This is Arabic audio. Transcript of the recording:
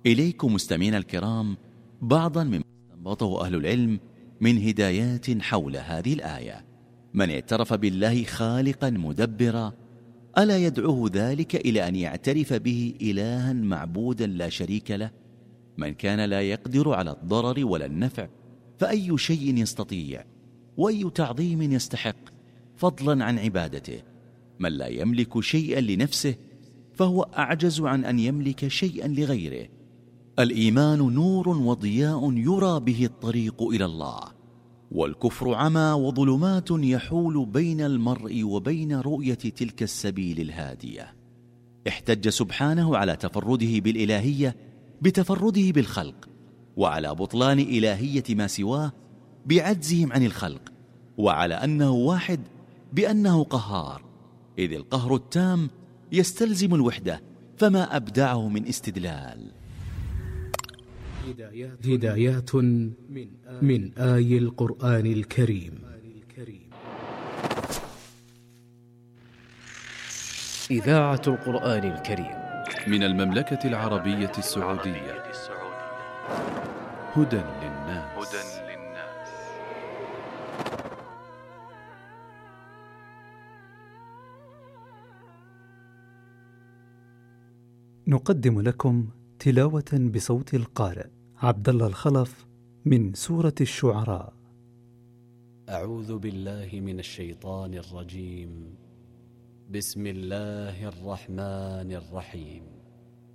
إليكم مستمعينا الكرام بعضا مما استنبطه أهل العلم من هدايات حول هذه الآية. من اعترف بالله خالقا مدبرا ألا يدعوه ذلك إلى أن يعترف به إلها معبودا لا شريك له؟ من كان لا يقدر على الضرر ولا النفع فأي شيء يستطيع وأي تعظيم يستحق فضلا عن عبادته؟ من لا يملك شيئا لنفسه فهو أعجز عن أن يملك شيئا لغيره. الإيمان نور وضياء يرى به الطريق إلى الله، والكفر عمى وظلمات يحول بين المرء وبين رؤية تلك السبيل الهادية. احتج سبحانه على تفرده بالإلهية بتفرده بالخلق، وعلى بطلان إلهية ما سواه بعجزهم عن الخلق، وعلى أنه واحد بأنه قهار، إذ القهر التام يستلزم الوحدة، فما أبدعه من استدلال. هدايات من آي القرآن الكريم. إذاعة القرآن الكريم من المملكة العربية السعودية. هدى للناس. نقدم لكم تلاوة بصوت القارئ عبد الله الخلف من سورة الشعراء. أعوذ بالله من الشيطان الرجيم. بسم الله الرحمن الرحيم.